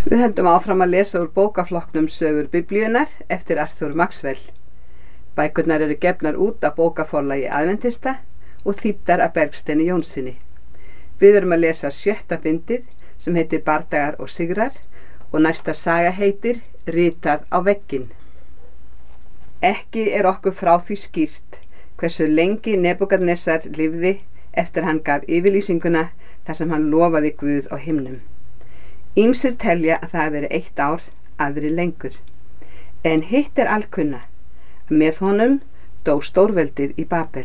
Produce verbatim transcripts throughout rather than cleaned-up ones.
Við höldum áfram að lesa úr bókaflokknum Sögur Biblíunnar eftir Arthur Maxwell. Bækurnar eru gefnar út af bókaforlagi Aðventista og þýddar af Bergsteini Jónssyni. Við erum að lesa sjötta bindið sem heitir Bardagar og sigrar og næsta saga heitir Ritað á vegginn. Ekki er okkur frá því skýrt hversu lengi Nebúkadnesar lifði eftir hann gaf yfirlýsinguna þar sem hann lofaði Guð á himnum. Ýmsir telja að það hafi verið eitt ár, aðrir lengur. En hitt er alkunna að með honum dó stórveldið í Babel.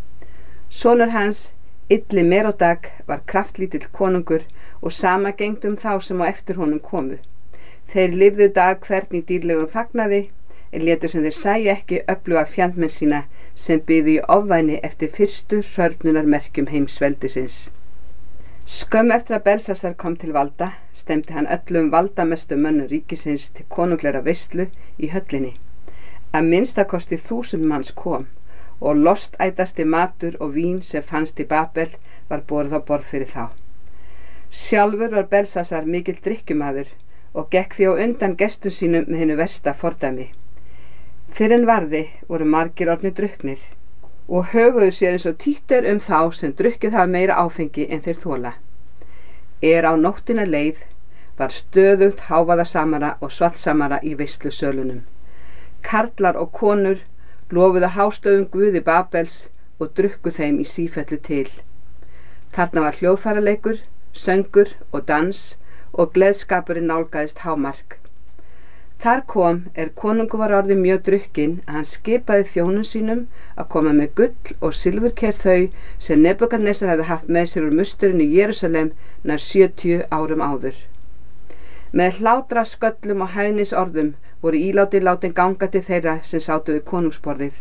Sonur hans, Illi Merodag, var kraftlítill konungur og sama gegnt um þá sem á eftir honum komu. Þeir lifðu dag hvern í dýrlegum fagnaði, en létu sem þeir sæju ekki öfluga fjandmenn sína sem biðu í ofvæni eftir fyrstu hrörnunarmerkjum heimsveldisins. Skömm eftir að Belsasar kom til valda, stemdi hann öllum valdamestu mönnum ríkisins til konungleira veislu í höllinni. Að minnstakosti þúsund manns kom og lostætasti matur og vín sem fannst í Babel var borið á borð fyrir þá. Sjálfur var Belsasar mikill drykkjumaður og gekk því á undan gestum sínum með hinu versta fordæmi. Fyrr en varði voru margir orðnir drukknir og höguðu sér eins og títt er um þá sem drukkið hafa meira áfengi en þeir þola. Er á nóttina leið var stöðugt hávaðasamara og svallsamara í veislusölunum. Karlar og konur lofuðu hástöfum Guði Babels og drukku þeim í sífellu til. Þarna var hljóðfæraleikur, söngur og dans og gleðskapurinn nálgaðist hámark. Þar kom er konungur var orðið mjög drukkinn að hann skipaði þjónum sínum að koma með gull og silfurker þau sem Nebúkadnesar hefði haft með sér úr musturinn í Jerúsalem nær sjötíu árum áður. Með hlátra sköllum og hæðnisorðum voru ílátir látin ganga til þeirra sem sátu við konungsborðið.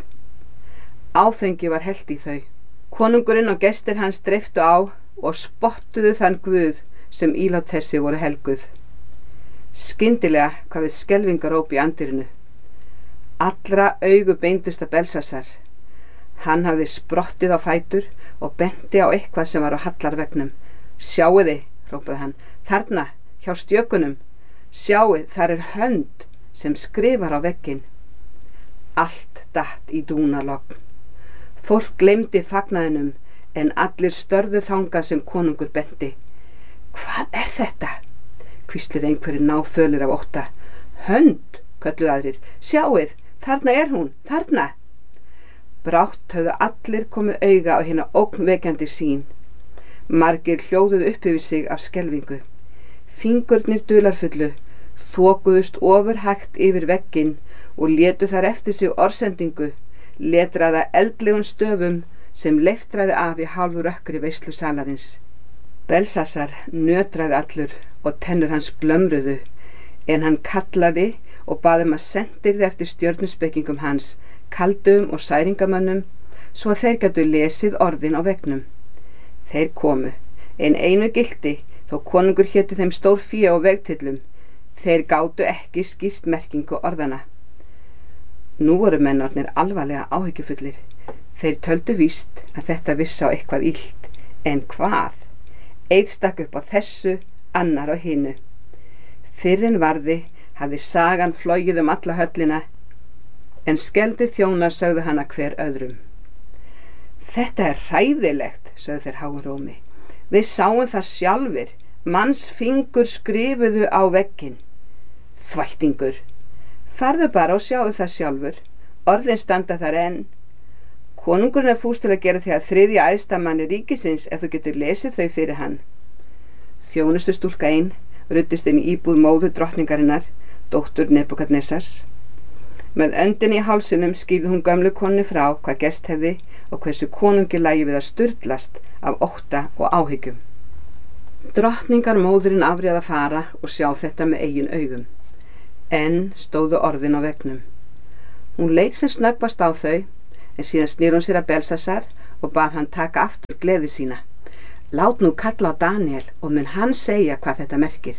Áfengi var hellt í þau. Konungurinn og gestir hans dreiftu á og spottuðu þann Guð sem ílát þessi voru helguð. Skyndilega hvað við skelfingaróp í andirinu. Allra augu beindust að Belsasar. Hann hafði sprottið á fætur og benti á eitthvað sem var á hallarvegnum. Sjáiði, hrópaði hann, þarna, hjá stjökunum. Sjáið, þar er hönd sem skrifar á vegginn. Allt datt í dúnalogn. Fólk gleymdi fagnaðinum en allir störðu þangað sem konungur benti. Hvað er þetta? Hvísluði einhverjir náfölir af ótta. Hönd, kölluðu aðrir. Sjáið, þarna er hún, þarna. Brátt höfðu allir komið auga á hina ógnvekjandi sýn. Margir hljóðuðu upp yfir sig af skelfingu. Fingurnir dularfullu þokuðust ofurhægt yfir vegginn og létu þar eftir sig orðsendingu, letraða eldlegum stöfum sem leiftraði af í hálfu rökkri veislusalarins. Belsasar nötraði allur og tennur hans glömruðu, en hann kallaði og baði um að sendirði eftir stjörnuspekingum hans, kaldum og særingamönnum, svo að þeir gætu lesið orðin á veggnum. Þeir komu, en einu gilti, þó konungur héti þeim stór fé og vegtillum, þeir gátu ekki skýrt merkingu orðana. Nú voru mennarnir alvarlega áhyggjufullir. Þeir töldu víst að þetta vissi á eitthvað illt, en hvað? Einn stakk upp á þessu, annar á hinu. Fyrr en varði hafði sagan flogið um alla höllina, en skeldir þjónar sögðu hana hver öðrum. Þetta er hræðilegt, sögðu þeir háu rómi. Við sáum það sjálfir, manns fingur skrifuðu á vegginn. Þvættingur. Farðu bara og sjáðu það sjálfur, orðin standa þar enn. Konungurinn er fús til að gera því að þriðja æðsta manni ríkisins ef þú getur lesið þau fyrir hann. Þjónustu stúlka ein ruddist inn í íbúð móður drottningarinnar, dóttur Nebúkadnesars. Með öndin í hálsinum skýrði hún gömlu konu frá hvað gerst hefði og hversu konungi lægi við að sturlast af ótta og áhyggjum. Drottningar móðurinn afréð að fara og sjá þetta með eigin augum. Enn stóðu orðin á veggnum. Hún leit sem snöggvast á þau, en síðan snýr hún sér að Belsasar og bað hann taka aftur gleði sína. Lát nú kalla á Daniel og mun hann segja hvað þetta merkir.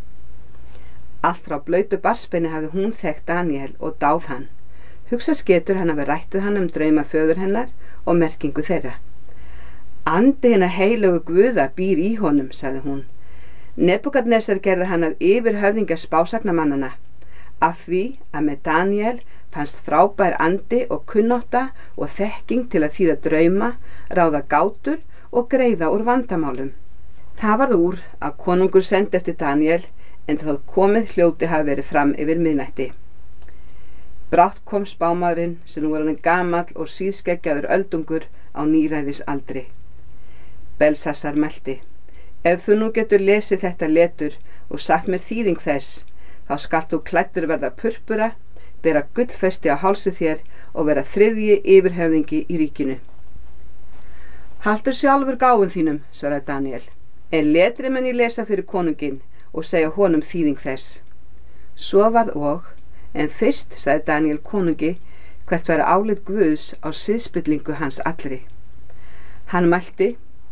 Allt frá blautu barnsbeini hafði hún þekkt Daniel og dáð hann. Hugsast getur hann hafi rætt við hann um drauma föður hennar og merkingu þeirra. Andi hinna heilögu Guða býr í honum, sagði hún. Nebúkadnesar gerði hann að yfirhöfðingja spásagnamannana, af því að með Daniel fannst frábær andi og kunnátta og þekking til að þýða drauma, ráða gátur og greiða úr vandamálum. Það varð úr að konungur sendi eftir Daniel, en það komið hljóti hafi verið fram yfir miðnætti. Brátt kom spámaðurinn sem nú var hann gamall og síðskeggjaður öldungur á níræðisaldri. Belsassar mælti: Ef þú nú getur lesið þetta letur og sagt mér þýðing þess, þá skalt þú klæddur verða purpura, bera gullfesti á hálsi þér og vera þriðji yfirhöfðingi í ríkinu. Haltur sjálfur gáfum þínum, svaraði Daniel, en letri menn ég lesa fyrir konunginn og segja honum þýðing þess. Svo varð og, en fyrst sagði Daniel konungi hvert væri álit Guðs á siðspillingu hans allri. Hann mælti: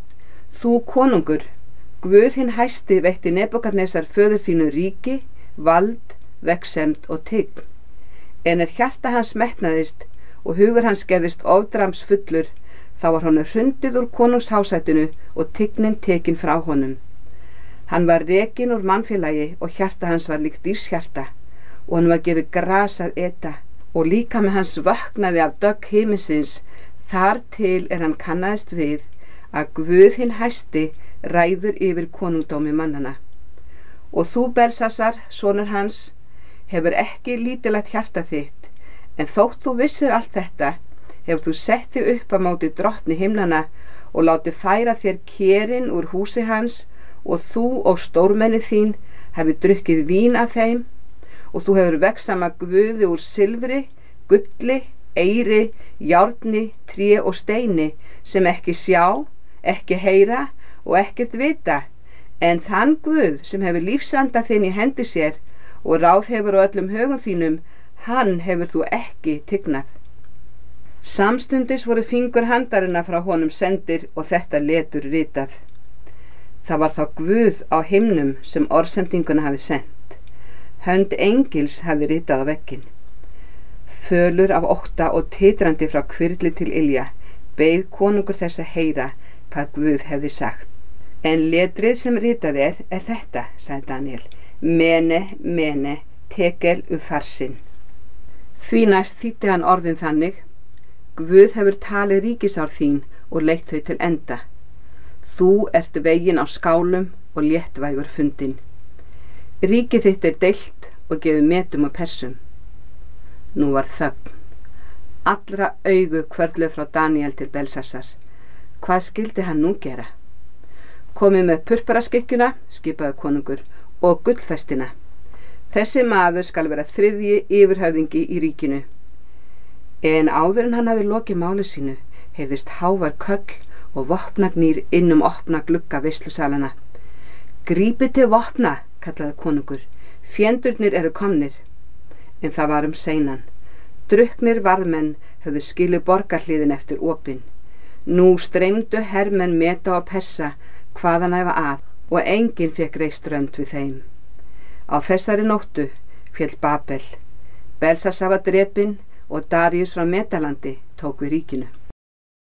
Þú konungur, Guð hinn hæsti veitti Nebúkadnesar föður þínu ríki, vald, vegsemd og tign. En er hjarta hans metnaðist og hugur hans gerðist ofdrams fullur, þá var honum hrundið úr konungshásætinu og tignin tekin frá honum. Hann var rekinn úr mannfélagi og hjarta hans var líkt dýrshjarta, og hann var gefið gras að eta, og líka með hans vöknaði af dögg himinsins, þar til er hann kannaðist við að Guð hinn hæsti ræður yfir konungdómi mannana. Og þú, Belsassar, sonur hans, hefur ekki lítilegt hjarta þitt, en þótt þú vissir allt þetta, hefur þú sett þig upp á móti drottni himnana og látið færa þér kerinn úr húsi hans, og þú og stórmenni þín hefur drukkið vín af þeim, og þú hefur vegsama guði úr silfri, gulli, eyri, járni, tré og steini, sem ekki sjá, ekki heyra og ekkert vita, en þann Guð sem hefur lífsanda þinn í hendi sér og ráð hefur á öllum högum þínum, hann hefur þú ekki tignað. Samstundis voru fingur handarinnar frá honum sendir og þetta letur ritað. Það var þá Guð á himnum sem orðsendinguna hafi sent. Hönd engils hafi ritað á vegginn. Fölur af ótta og titrandi frá hvirfli til ilja beið konungur þess að heyra hvað Guð hefði sagt. En letrið sem ritað er, er þetta, sagði Daniel: Mene, mene, tekel ufarsin. Því næst þýddi hann orðin þannig: Guð hefur talið ríkisár þín og leitt þau til enda. Þú ert veginn á skálum og léttvægur fundin. Ríkið þitt er deilt og gefið metum og persum. Nú var þögn. Allra augu hvörfluðu frá Daniel til Belsassar. Hvað skyldi hann nú gera? Komið með purpuraskikkjuna, skipaði konungur, og gullfestina. Þessi maður skal vera þriðji yfirhöfðingi í ríkinu. En áður en hann hafi lokið máli sínu, heyrðist hávær köll og vopnagnýr inn um opna glugga veislusalana. Grípið til vopna, kallaði konungur, fjendurnir eru komnir. En það var um seinan. Drukknir varðmenn höfðu skilið borgarhliðin eftir opin. Nú streymdu hermenn meta og persa hvaðan æfa að, og enginn fekk reist rönd við þeim. Á þessari nóttu féll Babel. Belsassar var drepinn og Daríus frá Metalandi tók við ríkinu.